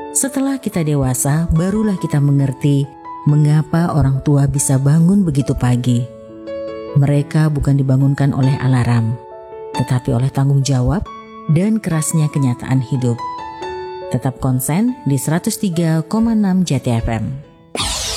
Setelah kita dewasa, barulah kita mengerti mengapa orang tua bisa bangun begitu pagi. Mereka bukan dibangunkan oleh alarm, tetapi oleh tanggung jawab dan kerasnya kenyataan hidup. Tetap konsen di 103,6 Jati FM.